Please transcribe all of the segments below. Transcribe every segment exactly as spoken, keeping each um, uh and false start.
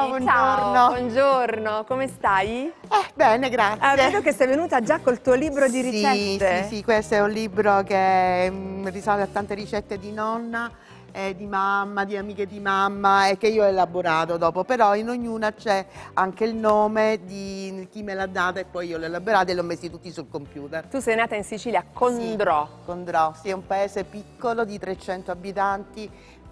Ciao, buongiorno. Ciao, buongiorno, come stai? Eh, bene, grazie. Ah, vedo che sei venuta già col tuo libro di ricette. Sì, sì, sì, questo è un libro che mm, risale a tante ricette di nonna, eh, di mamma, di amiche di mamma e che io ho elaborato dopo, però in ognuna c'è anche il nome di chi me l'ha data e poi io l'ho elaborata e l'ho messi tutti sul computer. Tu sei nata in Sicilia, a Condrò. Sì, Condrò, sì, è un paese piccolo di trecento abitanti,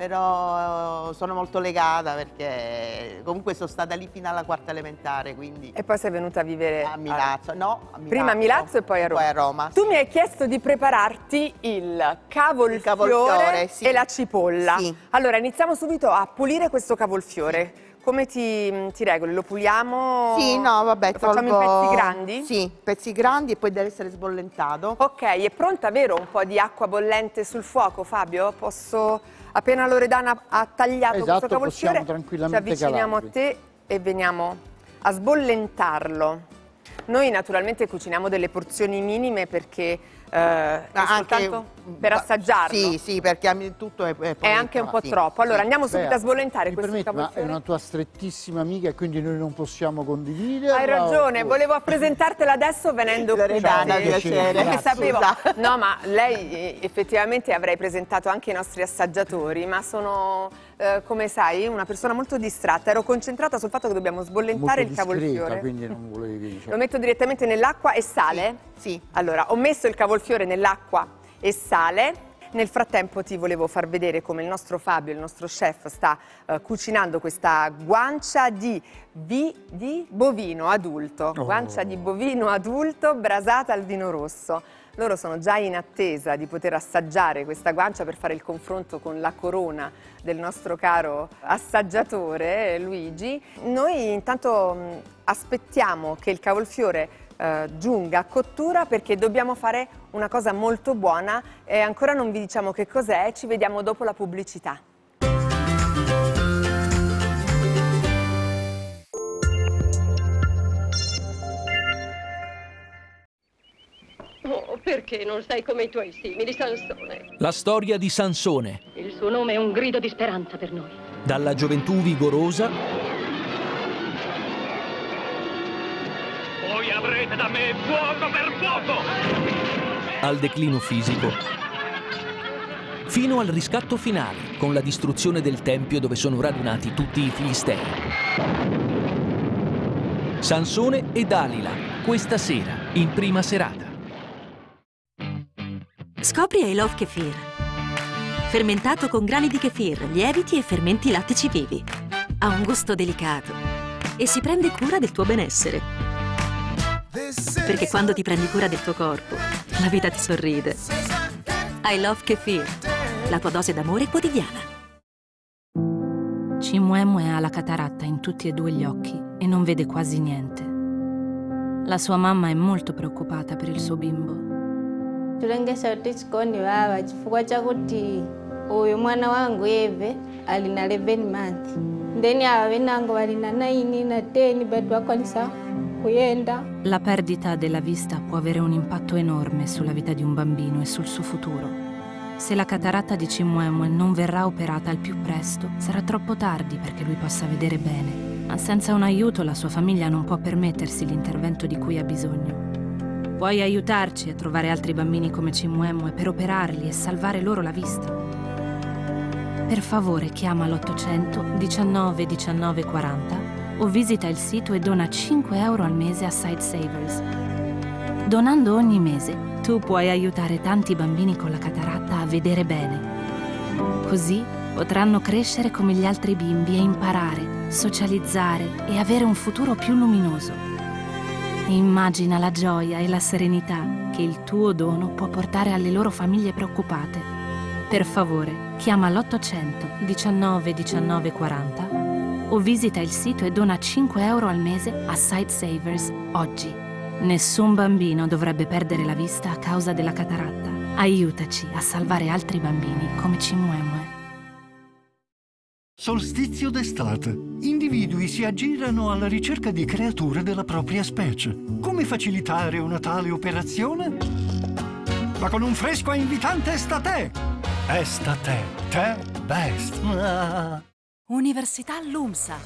però sono molto legata perché comunque sono stata lì fino alla quarta elementare, quindi... E poi sei venuta a vivere a Milazzo, no, a Milazzo. Prima a Milazzo e poi a Roma. Poi a Roma, Tu sì. mi hai chiesto di prepararti il cavolfiore, Il cavolfiore, sì. e la cipolla. Sì. Allora, iniziamo subito a pulire questo cavolfiore. Sì. Come ti, ti regoli? Lo puliamo? Sì, no, vabbè, Lo facciamo tolgo... in pezzi grandi? Sì, pezzi grandi e poi deve essere sbollentato. Ok, è pronta, vero? Un po' di acqua bollente sul fuoco, Fabio? Posso... Appena Loredana ha tagliato esatto, questo cavolfiore, ci tranquillamente avviciniamo calarli. a te e veniamo a sbollentarlo. Noi naturalmente cuciniamo delle porzioni minime perché eh, è Anche soltanto per assaggiarlo. Sì, sì, perché tutto è, è, È anche un po' sì, troppo. Allora sì. andiamo subito Beh, a sbollentare mi questo permetti, ma è cavolfiore. una tua strettissima amica e quindi noi non possiamo condividere. Hai ragione, volevo presentartela adesso venendo qui. Loredana, da te. piacere. Perché Grazie. sapevo, Scusa. no, ma lei eh, effettivamente avrei presentato anche i nostri assaggiatori, ma sono, eh, come sai, una persona molto distratta. Ero concentrata sul fatto che dobbiamo sbollentare molto il cavolfiore. discreta, quindi non volevi diciamo. Lo metto direttamente nell'acqua e sale? Sì. Allora, ho messo il cavolfiore nell'acqua e sale. Nel frattempo ti volevo far vedere come il nostro Fabio, il nostro chef, sta uh, cucinando questa guancia di, vi, di bovino adulto. Oh. Guancia di bovino adulto brasata al vino rosso. Loro sono già in attesa di poter assaggiare questa guancia per fare il confronto con la corona del nostro caro assaggiatore Luigi. Noi intanto mh, aspettiamo che il cavolfiore eh, giunga a cottura perché dobbiamo fare una cosa molto buona e ancora non vi diciamo che cos'è, ci vediamo dopo la pubblicità. Oh, perché non sei come i tuoi simili, Sansone? La storia di Sansone. Il suo nome è un grido di speranza per noi. Dalla gioventù vigorosa Voi avrete da me fuoco per fuoco! al declino fisico, fino al riscatto finale, con la distruzione del tempio dove sono radunati tutti i filistei. Sansone e Dalila, questa sera, in prima serata. Scopri I Love Kefir. Fermentato con grani di kefir, lieviti e fermenti lattici vivi. Ha un gusto delicato e si prende cura del tuo benessere. Perché quando ti prendi cura del tuo corpo, la vita ti sorride. I Love Kefir, la tua dose d'amore quotidiana. Cimwemwe ha la cataratta in tutti e due gli occhi e non vede quasi niente. La sua mamma è molto preoccupata per il suo bimbo. Tulengesa tichikoni baba chifukwa chakuti uyu mwana wangu Eve alina eleven months ndeni ava venango valina nine na ten bado wakwanisa kuyenda. La perdita della vista può avere un impatto enorme sulla vita di un bambino e sul suo futuro. Se la cataratta di Cimwemwe non verrà operata al più presto, sarà troppo tardi perché lui possa vedere bene. Ma senza un aiuto la sua famiglia non può permettersi l'intervento di cui ha bisogno. Puoi aiutarci a trovare altri bambini come Cimwemwe per operarli e salvare loro la vista? Per favore chiama l'ottocento diciannove diciannove quaranta o visita il sito e dona cinque euro al mese a Sightsavers. Donando ogni mese, tu puoi aiutare tanti bambini con la cataratta a vedere bene. Così potranno crescere come gli altri bimbi e imparare, socializzare e avere un futuro più luminoso. Immagina la gioia e la serenità che il tuo dono può portare alle loro famiglie preoccupate. Per favore, chiama l'ottocento diciannove diciannove quaranta o visita il sito e dona cinque euro al mese a Sightsavers oggi. Nessun bambino dovrebbe perdere la vista a causa della cataratta. Aiutaci a salvare altri bambini come Cimwemwe. Solstizio d'estate. Individui si aggirano alla ricerca di creature della propria specie. Come facilitare una tale operazione? Ma con un fresco e invitante Estate! Estate, te best! Università LUMSA.